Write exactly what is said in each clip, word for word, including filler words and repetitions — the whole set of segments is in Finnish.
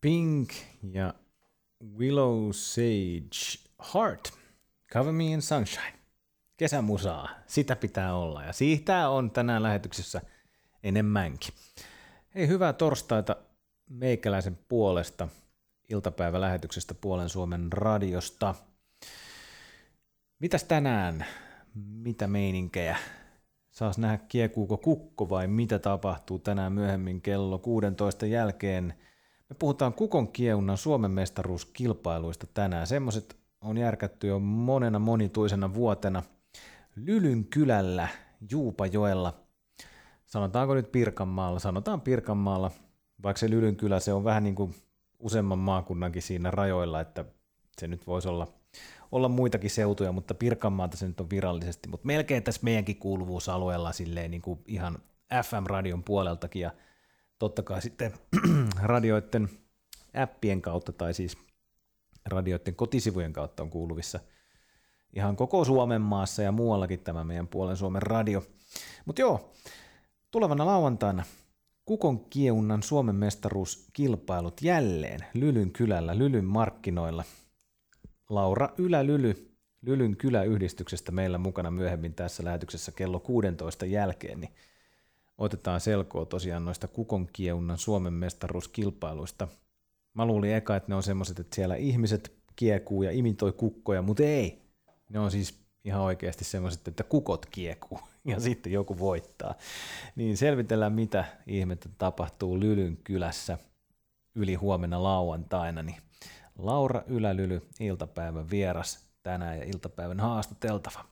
Pink ja Willow Sage Heart, Cover Me in Sunshine. Kesämusaa, sitä pitää olla ja siitä on tänään lähetyksessä enemmänkin. Hei, hyvää torstaita meikäläisen puolesta iltapäivälähetyksestä Puolen Suomen radiosta. Mitäs tänään? Mitä meininkejä? Saas nähdä, kiekuuko kukko vai mitä tapahtuu tänään myöhemmin kello kuusitoista jälkeen. Me puhutaan kukon kiehunnan Suomen mestaruuskilpailuista tänään. Semmoiset on järkätty jo monena monituisena vuotena Lylyn kylällä Juupajoella. Sanotaanko nyt Pirkanmaalla? Sanotaan Pirkanmaalla, vaikka se Lylyn kylä, se on vähän niin kuin useamman maakunnankin siinä rajoilla, että se nyt voisi olla, olla muitakin seutuja, mutta Pirkanmaata se nyt on virallisesti, mutta melkein tässä meidänkin kuuluvuusalueella silleen niin kuin ihan F M-radion puoleltakin ja totta kai sitten radioiden appien kautta tai siis radioiden kotisivujen kautta on kuuluvissa ihan koko Suomen maassa ja muuallakin tämä meidän Puolen Suomen radio. Mutta joo, tulevana lauantaina kukon kiehunnan Suomen mestaruuskilpailut jälleen Lylyn kylällä, Lylyn markkinoilla. Laura Ylä-Lyly Lylyn kyläyhdistyksestä meillä mukana myöhemmin tässä lähetyksessä kello kuusitoista jälkeen, niin otetaan selkoa tosiaan noista kukon kiehunnan Suomen mestaruuskilpailuista. Mä luulin eka, että ne on semmoiset, että siellä ihmiset kiekuu ja imitoi kukkoja, mutta ei. Ne on siis ihan oikeasti semmoiset, että kukot kiekuu ja sitten joku voittaa. Niin selvitellään, mitä ihmettä tapahtuu Lylyn kylässä yli huomenna lauantaina. Niin Laura Ylä-Lyly, iltapäivän vieras tänään ja iltapäivän haastateltava.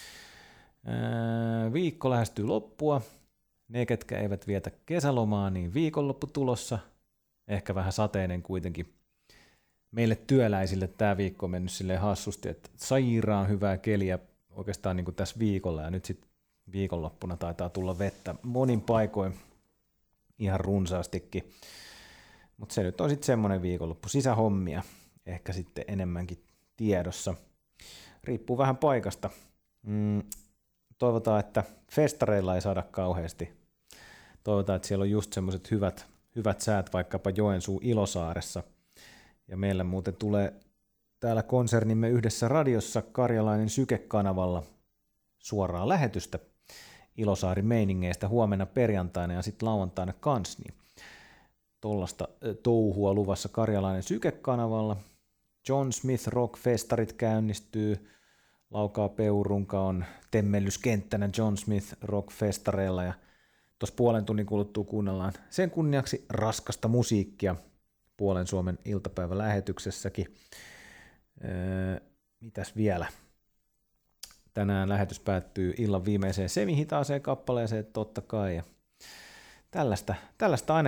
Viikko lähestyy loppua. Ne, ketkä eivät vietä kesälomaa, niin viikonloppu tulossa. Ehkä vähän sateinen kuitenkin. Meille työläisille tämä viikko on mennyt silleen hassusti, että sairaan hyvää keliä oikeastaan niin kuin tässä viikolla. Ja nyt sitten viikonloppuna taitaa tulla vettä monin paikoin ihan runsaastikin. Mutta se nyt on sitten semmoinen viikonloppu. Sisähommia ehkä sitten enemmänkin tiedossa. Riippuu vähän paikasta. Mm, toivotaan, että festareilla ei saada kauheasti. Toivotaan, että siellä on just semmoiset hyvät, hyvät säät vaikkapa Joensuu Ilosaaressa. Ja meillä muuten tulee täällä konsernimme yhdessä radiossa Karjalainen Syke-kanavalla suoraa lähetystä Ilosaarin meiningeistä huomenna perjantaina ja sitten lauantaina kans. Niin tollasta touhua luvassa Karjalainen Syke-kanavalla. John Smith Rock-festarit käynnistyy. Laukaa Peurunka on temmellyskenttänä John Smith Rock-festareilla ja tuossa puolen tunnin kuluttua kuunnellaan sen kunniaksi raskasta musiikkia Puolen Suomen iltapäivälähetyksessäkin. Öö, mitäs vielä? Tänään lähetys päättyy illan viimeiseen semihitaaseen kappaleeseen totta kai. Ja tällaista, tällaista aina